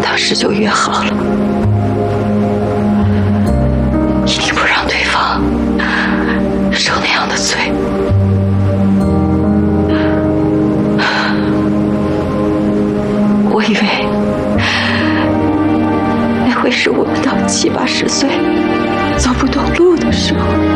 当时就约好了，一定不让对方受那样的罪。我以为那会是我们到70、80岁走不动路的时候。